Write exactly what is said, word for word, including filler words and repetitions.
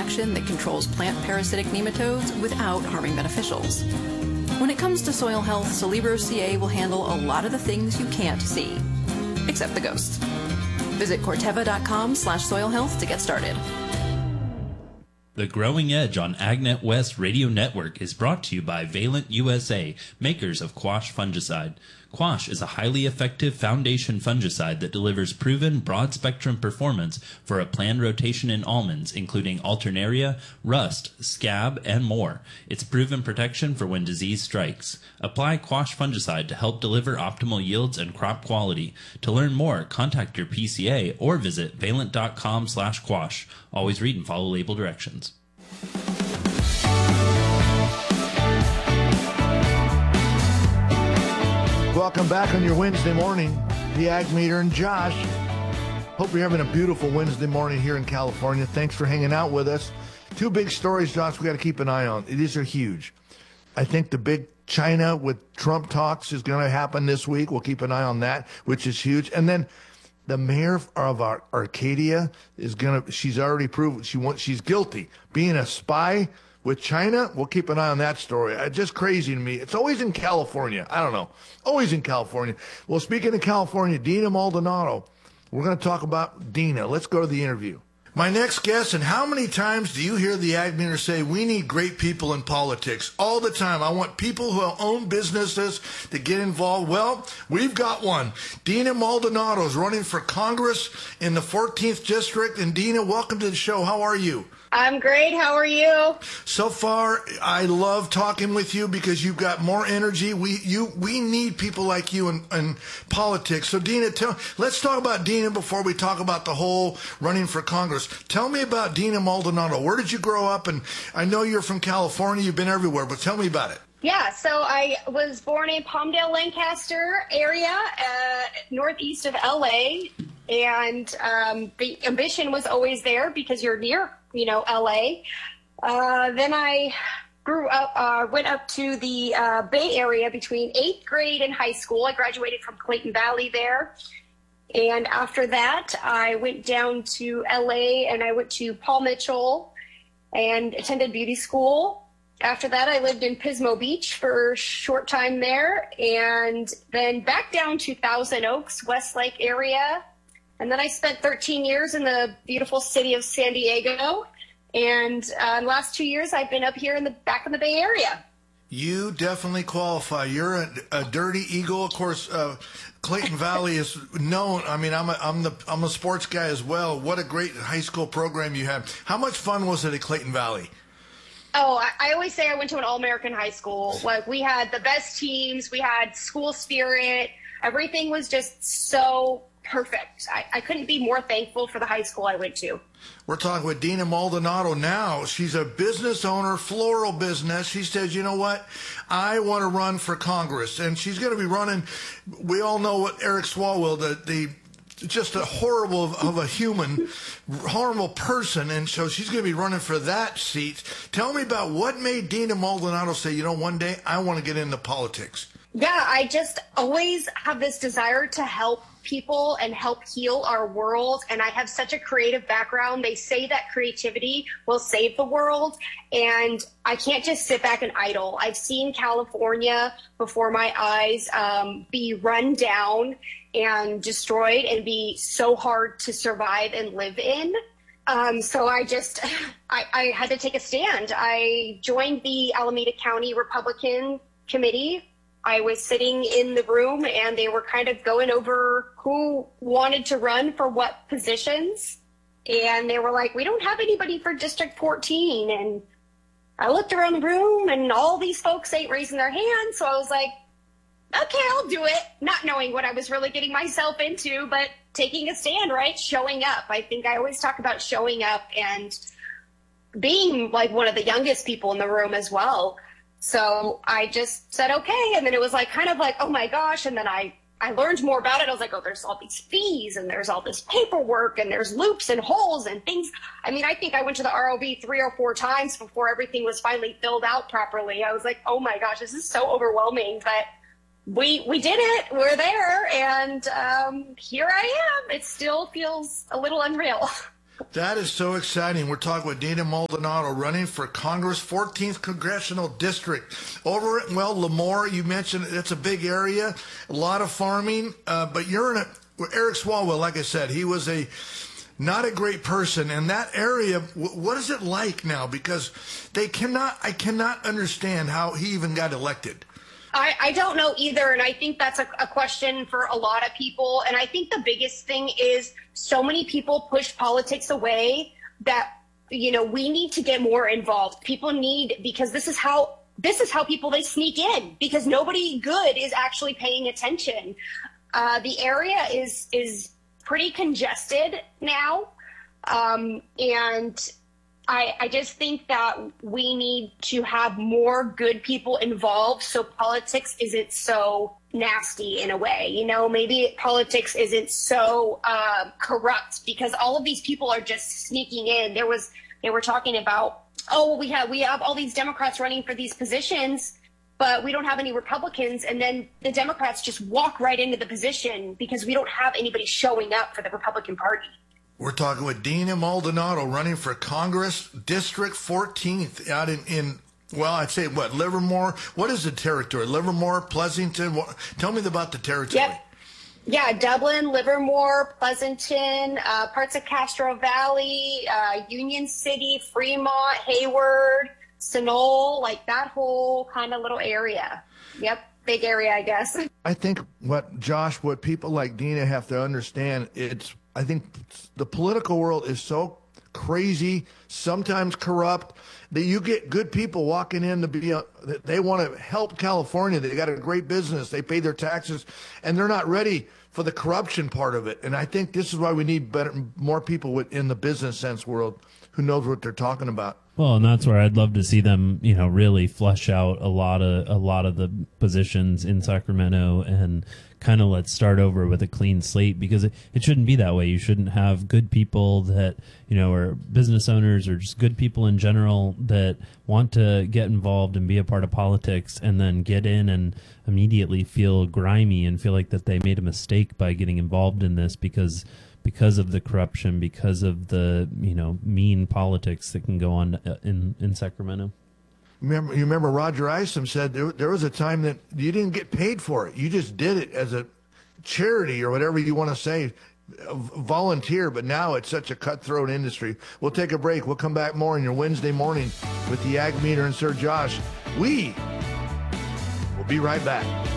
action that controls plant parasitic nematodes without harming beneficials. When it comes to soil health, Solibro C A will handle a lot of the things you can't see, except the ghosts. Visit Corteva.com slash soil health to get started. The Growing Edge on AgNet West Radio Network is brought to you by Valent U S A, makers of Quash fungicide. Quash is a highly effective foundation fungicide that delivers proven broad-spectrum performance for a planned rotation in almonds, including alternaria, rust, scab, and more. It's proven protection for when disease strikes. Apply Quash fungicide to help deliver optimal yields and crop quality. To learn more, contact your P C A or visit valent.com slash quash. Always read and follow label directions. Welcome back on your Wednesday morning. The Ag Meter and Josh. Hope you're having a beautiful Wednesday morning here in California. Thanks for hanging out with us. Two big stories, Josh, we got to keep an eye on. These are huge. I think the big China with Trump talks is going to happen this week. We'll keep an eye on that, which is huge. And then the mayor of Ar- Arcadia is going to, she's already proved she wants, she's guilty. Being a spy with China, we'll keep an eye on that story. Uh, just crazy to me. It's always in California. I don't know. Always in California. Well, speaking of California, Dina Maldonado. We're going to talk about Dina. Let's go to the interview. My next guest, and how many times do you hear the Ag Meter say, we need great people in politics? All the time. I want people who own businesses to get involved. Well, we've got one. Dina Maldonado is running for Congress in the fourteenth District. And Dina, welcome to the show. How are you? I'm great. How are you? So far, I love talking with you because you've got more energy. We you we need people like you in, in politics. So, Dina, tell, let's talk about Dina before we talk about the whole running for Congress. Tell me about Dina Maldonado. Where did you grow up? And I know you're from California. You've been everywhere, but tell me about it. Yeah, so I was born in Palmdale, Lancaster area, uh, northeast of L A, and um, the ambition was always there because you're near, you know, L A. Uh, then I grew up, uh, went up to the uh, Bay Area between eighth grade and high school. I graduated from Clayton Valley there. And after that, I went down to L A and I went to Paul Mitchell and attended beauty school. After that, I lived in Pismo Beach for a short time there, and then back down to Thousand Oaks, Westlake area. And then I spent thirteen years in the beautiful city of San Diego. And uh, the last two years, I've been up here in the back of the Bay Area. You definitely qualify. You're a, a dirty eagle. Of course, uh, Clayton Valley is known. I mean, I'm a, I'm the I'm a sports guy as well. What a great high school program you have. How much fun was it at Clayton Valley? Oh, I, I always say I went to an all-American high school. Like, we had the best teams. We had school spirit. Everything was just so perfect. I, I couldn't be more thankful for the high school I went to. We're talking with Dina Maldonado now. She's a business owner, floral business. She says, you know what? I want to run for Congress. And she's going to be running. We all know what Eric Swalwell, the, the just a horrible of, of a human, horrible person. And so she's going to be running for that seat. Tell me about what made Dina Maldonado say, you know, one day I want to get into politics. Yeah, I just always have this desire to help people and help heal our world. And I have such a creative background. They say that creativity will save the world. And I can't just sit back and idle. I've seen California before my eyes um, be run down and destroyed and be so hard to survive and live in. Um, so I just, I, I had to take a stand. I joined the Alameda County Republican Committee. I was sitting in the room and they were kind of going over who wanted to run for what positions. And they were like, we don't have anybody for District fourteen. And I looked around the room and all these folks ain't raising their hands. So I was like, okay, I'll do it. Not knowing what I was really getting myself into, but taking a stand, right? Showing up. I think I always talk about showing up and being like one of the youngest people in the room as well. So I just said, okay. And then it was like, kind of like, oh my gosh. And then I, I learned more about it. I was like, oh, there's all these fees and there's all this paperwork and there's loops and holes and things. I mean, I think I went to the R O V three or four times before everything was finally filled out properly. I was like, oh my gosh, this is so overwhelming, but we, we did it. We're there. And um, here I am. It still feels a little unreal. That is so exciting. We're talking with Dina Maldonado running for Congress, fourteenth Congressional District. Over at, well, Lemoore, you mentioned it's a big area, a lot of farming, uh, but you're in a, Eric Swalwell, like I said, he was a not a great person. And that area, what is it like now? Because they cannot, I cannot understand how he even got elected. I, I don't know either, and I think that's a, a question for a lot of people. And I think the biggest thing is so many people push politics away that, you know, we need to get more involved. People need, because this is how this is how people, they sneak in, because nobody good is actually paying attention. Uh, the area is is pretty congested now, um, and I, I just think that we need to have more good people involved so politics isn't so nasty in a way. You know, maybe politics isn't so uh, corrupt, because all of these people are just sneaking in. There was, they were talking about, oh, we have, we have all these Democrats running for these positions, but we don't have any Republicans. And then the Democrats just walk right into the position because we don't have anybody showing up for the Republican Party. We're talking with Dina Maldonado running for Congress, District fourteenth out in, in, well, I'd say what, Livermore? What is the territory? Livermore, Pleasanton? What, tell me about the territory. Yep. Yeah, Dublin, Livermore, Pleasanton, uh, parts of Castro Valley, uh, Union City, Fremont, Hayward, Sunol, like that whole kind of little area. Yep, big area, I guess. I think what, Josh, what people like Dina have to understand, it's, I think the political world is so crazy, sometimes corrupt, that you get good people walking in to be, a, they want to help California. They got a great business. They pay their taxes, and they're not ready for the corruption part of it. And I think this is why we need better, more people within the business sense world who knows what they're talking about. Well, and that's where I'd love to see them, you know, really flesh out a lot of a lot of the positions in Sacramento and kind of let's start over with a clean slate, because it, it shouldn't be that way. You shouldn't have good people that, you know, are business owners or just good people in general that want to get involved and be a part of politics and then get in and immediately feel grimy and feel like that they made a mistake by getting involved in this because because of the corruption, because of the, you know, mean politics that can go on in, in Sacramento. Remember, you remember Roger Isom said there, there was a time that you didn't get paid for it. You just did it as a charity or whatever you want to say, volunteer. But now it's such a cutthroat industry. We'll take a break. We'll come back more on your Wednesday morning with the Ag Meter and Sir Josh. We will be right back.